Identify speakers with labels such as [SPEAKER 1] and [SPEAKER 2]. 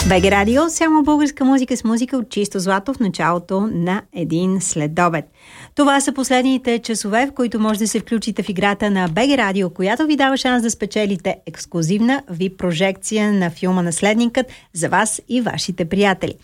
[SPEAKER 1] БГ Радио, само българска музика с музика от чисто злато в началото на един следобед. Това са последните часове, в които може да се включите в играта на БГ Радио, която ви дава шанс да спечелите ексклузивна VIP-прожекция на филма Наследникът за вас и вашите приятели.